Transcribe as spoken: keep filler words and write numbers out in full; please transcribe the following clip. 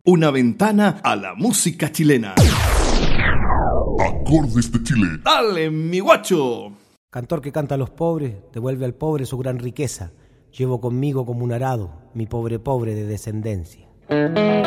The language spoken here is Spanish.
una ventana a la música chilena. Acordes de Chile. ¡Dale, mi guacho! Cantor que canta a los pobres, devuelve al pobre su gran riqueza. Llevo conmigo como un arado, mi pobre pobre de descendencia.